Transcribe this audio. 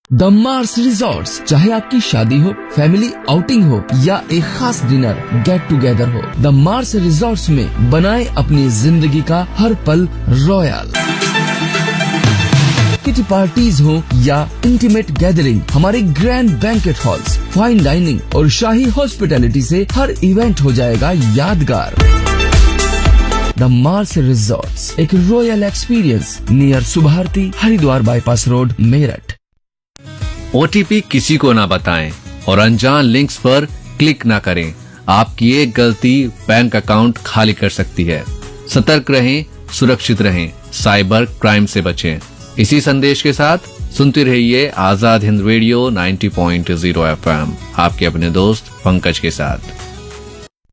The Mars resorts, चाहे आपकी शादी हो, फैमिली आउटिंग हो या एक खास डिनर गेट टुगेदर हो, द मार्स रिजॉर्ट्स में बनाए अपनी जिंदगी का हर पल रॉयल। किटी पार्टीज हो या इंटीमेट गैदरिंग, हमारे grand banquet halls, fine dining और शाही हॉस्पिटैलिटी से हर इवेंट हो जाएगा यादगार। द मार्स रिजॉर्ट्स, एक royal experience near Subharti, Haridwar bypass road, Meerut. OTP किसी को ना बताएं और अनजान लिंक्स पर क्लिक ना करें। आपकी एक गलती बैंक अकाउंट खाली कर सकती है। सतर्क रहें, सुरक्षित रहें, साइबर क्राइम से बचें। इसी संदेश के साथ सुनते रहिए आजाद हिंद रेडियो 90.0 FM, आपके अपने दोस्त पंकज के साथ।